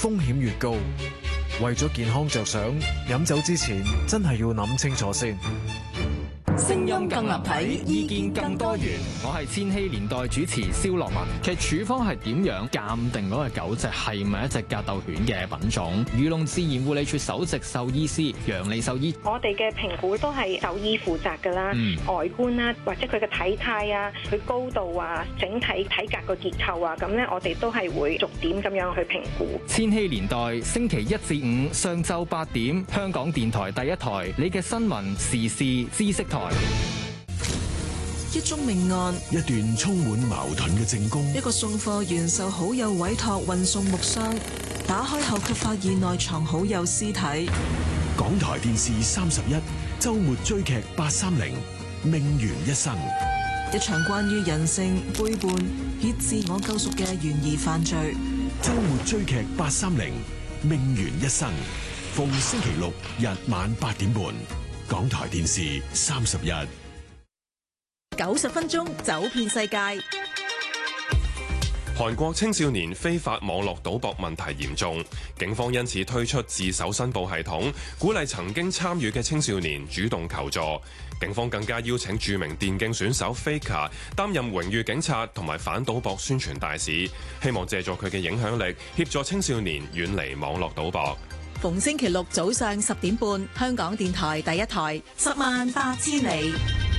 風險越高。為咗健康着想，飲酒之前真係要諗清楚先。 聲音更立體，意見更多元。 我係千禧年代主持蕭樂文。其實處方係點樣鑑定嗰隻狗隻係咪一隻格鬥犬嘅品種？漁農自然護理署首席獸醫師楊利獸醫， 我哋嘅評估都係獸醫負責㗎啦，外觀啦，或者佢嘅體態啊，佢高度啊，整體體格個結構啊，咁咧我哋都係會逐點咁樣去評估。 千禧年代星期一至五上晝8點，香港電台第一台，你嘅新聞時事知識台。 一宗命案， 一段充滿矛盾嘅證供， 一個送貨員受好友委託運送木箱，打開後卻發現內藏好友屍體。 港台電視31周末追劇830命懸一生， 一場關於人性背叛以自我救贖嘅懸疑犯罪。 周末追劇830命懸一生，逢星期六日晚8點半，港台電視31。 90分鐘走遍世界。 韓國青少年非法網絡賭博問題嚴重，警方因此推出自首申報系統，鼓勵曾經參與嘅青少年主動求助。警方更加邀請著名電競選手 Faker 擔任榮譽警察同埋反賭博宣傳大使，希望借助佢嘅影響力協助青少年遠離網絡賭博。 逢星期六早上10點半，香港電台第一台，108000里。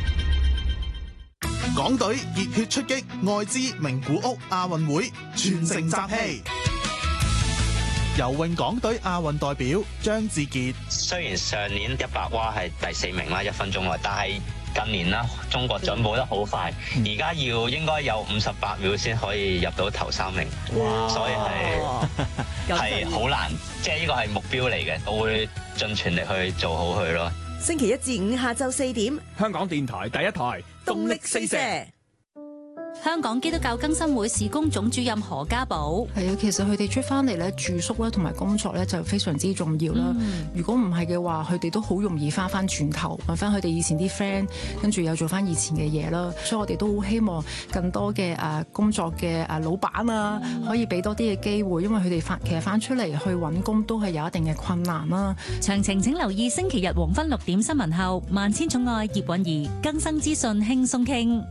港隊熱血出擊愛知名古屋亞運會，全城集氣。游泳港隊亞運代表張志傑， 雖然上年100蛙係第4名啦，1分鐘內，但係近年啦，中國進步得好快，而家應該有58秒先可以入到頭3名，所以係好難，即係呢個係目標嚟嘅，我會盡全力去做好佢咯。 星期一至五下晝4點， 香港電台第一台， 動力四射。 香港基督教更新會事工總主任何家寶， 係啊，其實佢哋出翻嚟咧住宿咧同埋工作咧就非常之重要啦。如果唔係嘅話，佢哋都好容易翻轉頭，揾翻佢哋以前啲 friend， 跟住又做翻以前嘅嘢啦。所以我哋都好希望更多嘅工作嘅老闆啊，可以俾多啲嘅機會，因為佢哋其實翻出嚟去揾工都係有一定嘅困難啦。 詳情請留意星期日黃昏6點新聞後，萬千寵愛葉韻儀更新資訊輕鬆傾。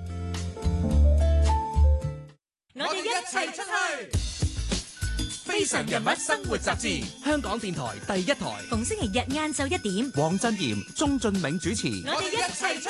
我哋一齊出去！非常人物生活雜誌，香港電台第一台， 逢星期日晏晝1點， 黃振賢、鍾俊銘主持。 我哋一齊出